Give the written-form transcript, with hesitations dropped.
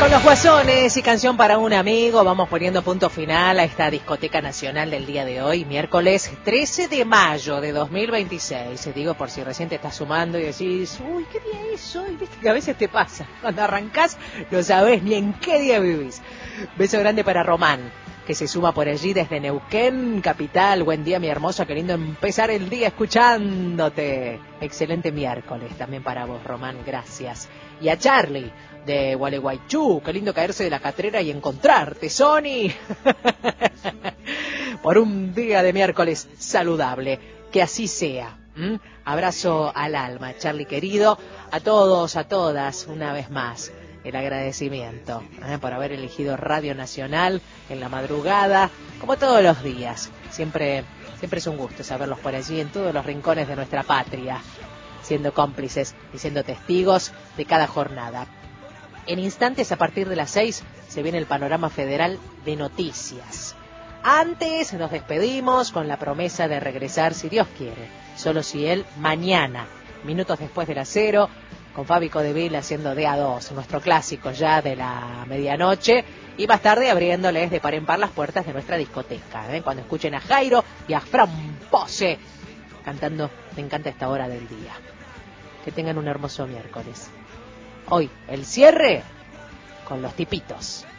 Con los Guasones y Canción para un Amigo vamos poniendo punto final a esta discoteca nacional del día de hoy, miércoles 13 de mayo de 2026. Digo por si recién te estás sumando y decís, uy, ¿qué día es hoy? Viste que a veces te pasa. Cuando arrancás no sabés ni en qué día vivís. Beso grande para Román, que se suma por allí desde Neuquén, capital. Buen día, mi hermosa, qué lindo empezar el día escuchándote. Excelente miércoles también para vos, Román, gracias. Y a Charlie, de Gualeguaychú, qué lindo caerse de la catrera y encontrarte, Sony. Por un día de miércoles saludable, que así sea. Abrazo al alma, Charlie querido, a todos, a todas, una vez más. El agradecimiento por haber elegido Radio Nacional en la madrugada, como todos los días. Siempre es un gusto saberlos por allí en todos los rincones de nuestra patria, siendo cómplices y siendo testigos de cada jornada. En instantes, a partir de las 6, se viene el panorama federal de noticias. Antes nos despedimos con la promesa de regresar, si Dios quiere, solo si Él, mañana, minutos después de las 0, con Fabi Codeville haciendo DA2, nuestro clásico ya de la medianoche, y más tarde abriéndoles de par en par las puertas de nuestra discoteca, cuando escuchen a Jairo y a Fran Pose cantando Me encanta esta hora del día. Que tengan un hermoso miércoles. Hoy, el cierre con los tipitos.